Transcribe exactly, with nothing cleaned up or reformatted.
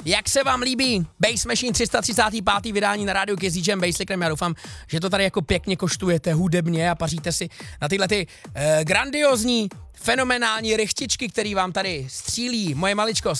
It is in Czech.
jak se vám líbí Bass Machine tři sta třicátý pátý vydání na rádiu Kiss D J Basslickem. Já doufám, že to tady jako pěkně koštujete hudebně a paříte si na tyhle ty eh, grandiozní, fenomenální rychtičky, který vám tady střílí moje maličkost